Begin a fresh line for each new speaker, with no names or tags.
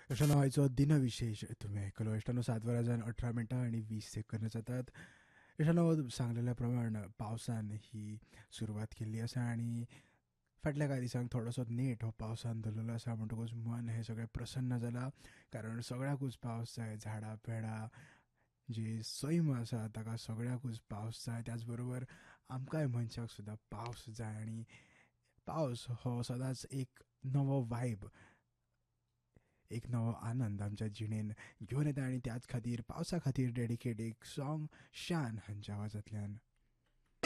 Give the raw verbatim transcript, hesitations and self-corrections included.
अशानं आयचो दिनविशेष तुम्ही ऐकलो. इष्टानो सात वरांजान अठरा मिनटां आणि वीस सेकंद जातात. इष्टानो सांगलेल्या प्रमाण पावसान ही सुरवात केल्ली आसा आनी फाटल्या कांय दिसांक थोडोसो नेट हो पावसान धरलेलो आसा म्हणटकूच मन हें सगळें प्रसन्न जालां. कारण सगळ्याकूच पावस जाय. झाडां पेडां जी सैम आसा ताका सगळ्याकूच पावस जाय. त्याच बरोबर आमकांय मनशाक सुद्दां पावस जाय आनी पावस हो सदांच एक नवो वायब, एक नवो आनंद आमच्या जिणेन घेवन येता आनी त्याच खातीर पावसा खातीर डेडिकेट एक सॉंग शान हांच्या आवाजांतल्यान